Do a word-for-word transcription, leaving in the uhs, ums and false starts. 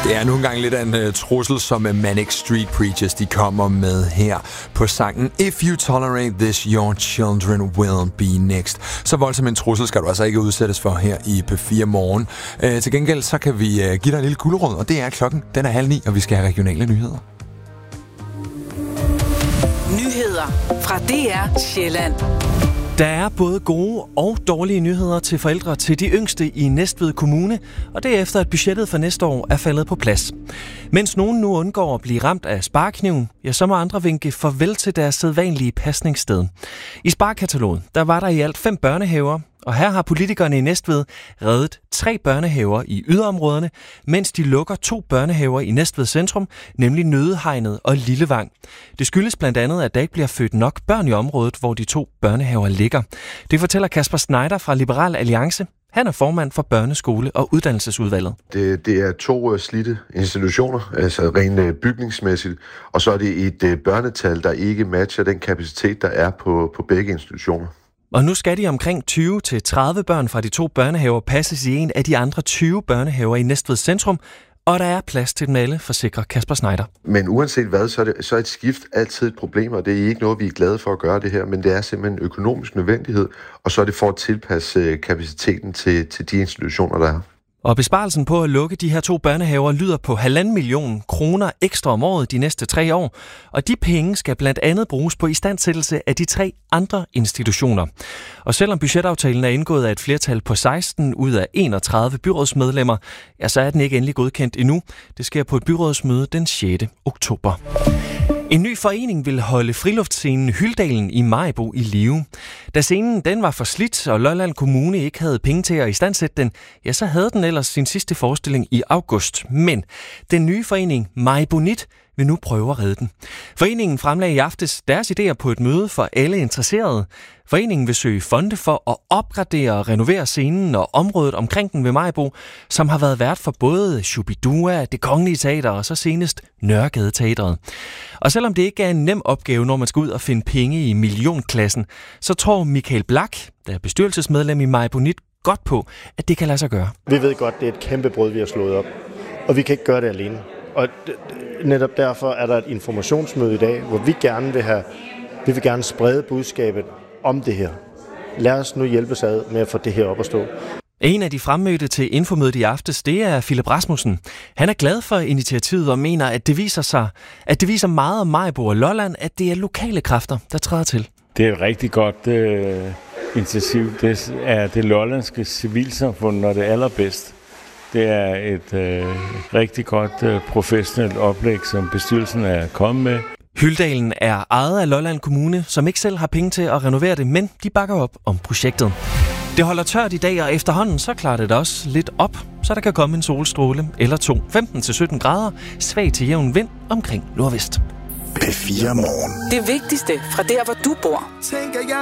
Det er nogle gange lidt af en uh, trussel, som uh, Manic Street Preachers de kommer med her på sangen If You Tolerate This, Your Children Will Be Next. Så voldsom en trussel skal du altså ikke udsættes for her i P fire Morgen. Uh, til gengæld så kan vi uh, give dig en lille gulerod, og det er klokken. Den er halv ni, og vi skal have regionale nyheder. Nyheder fra D R Sjælland. Der er både gode og dårlige nyheder til forældre til de yngste i Næstved Kommune, og det er efter, at budgettet for næste år er faldet på plads. Mens nogen nu undgår at blive ramt af sparekniven, ja, så må andre vinke farvel til deres sædvanlige pasningssted. I sparekataloget, der var der i alt fem børnehaver, og her har politikerne i Næstved reddet tre børnehaver i yderområderne, mens de lukker to børnehaver i Næstved Centrum, nemlig Nødehegnet og Lillevang. Det skyldes blandt andet, at der ikke bliver født nok børn i området, hvor de to børnehaver ligger. Det fortæller Kasper Schneider fra Liberal Alliance. Han er formand for Børneskole- og Uddannelsesudvalget. Det, det er to uh, slidte institutioner, altså rent uh, bygningsmæssigt, og så er det et uh, børnetal, der ikke matcher den kapacitet, der er på, på begge institutioner. Og nu skal de omkring tyve til tredive børn fra de to børnehaver passes i en af de andre tyve børnehaver i Næstved Centrum, og der er plads til dem alle, forsikrer Kasper Schneider. Men uanset hvad, så er, det, så er et skift altid et problem, og det er ikke noget, vi er glade for at gøre det her, men det er simpelthen en økonomisk nødvendighed, og så er det for at tilpasse kapaciteten til, til de institutioner, der er. Og besparelsen på at lukke de her to børnehaver lyder på halvanden million kroner ekstra om året de næste tre år, og de penge skal blandt andet bruges på istandsættelse af de tre andre institutioner. Og selvom budgetaftalen er indgået af et flertal på seksten ud af enogtredive byrådsmedlemmer, ja, så er den ikke endelig godkendt endnu. Det sker på et byrådsmøde den sjette oktober. En ny forening vil holde friluftscenen Hyldalen i Maribo i live. Da scenen den var for slidt, og Lolland Kommune ikke havde penge til at istandsætte den, ja, så havde den ellers sin sidste forestilling i august. Men den nye forening Maribonit vil nu prøve at redde den. Foreningen fremlagde i aftes deres idéer på et møde for alle interesserede. Foreningen vil søge fonde for at opgradere og renovere scenen og området omkring den ved Maribo, som har været vært for både Shubidua, Det Kongelige Teater og så senest Nørregade Teatret. Og selvom det ikke er en nem opgave, når man skal ud og finde penge i millionklassen, så tror Michael Black, der er bestyrelsesmedlem i Maribonit, godt på, at det kan lade sig gøre. Vi ved godt, det er et kæmpe brød, vi har slået op, og vi kan ikke gøre det alene. Og netop derfor er der et informationsmøde i dag, hvor vi gerne vil have, vi vil gerne sprede budskabet om det her. Lad os nu hjælpes ad med at få det her op at stå. En af de fremmødte til infomødet i aftes, det er Philip Rasmussen. Han er glad for initiativet og mener, at det viser sig, at det viser meget om Maribo og Lolland, at det er lokale kræfter, der træder til. Det er et rigtig godt øh, initiativ. Det er det lollandske civilsamfund, når det er allerbedst. Det er et øh, rigtig godt øh, professionelt oplæg, som bestyrelsen er kommet med. Hyldalen er ejet af Lolland Kommune, som ikke selv har penge til at renovere det, men de bakker op om projektet. Det holder tørt i dag, og efterhånden så klarer det også lidt op, så der kan komme en solstråle eller to. femten til sytten grader, svag til jævn vind omkring nordvest. P fire Morgen. Det vigtigste fra der, hvor du bor.